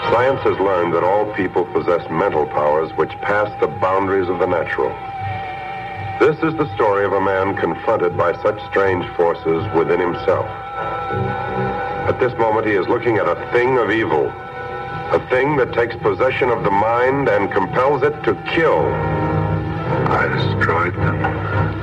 Science has learned that all people possess mental powers which pass the boundaries of the natural. This is the story of a man confronted by such strange forces within himself. At this moment, he is looking at a thing of evil, a thing that takes possession of the mind and compels it to kill. I destroyed them.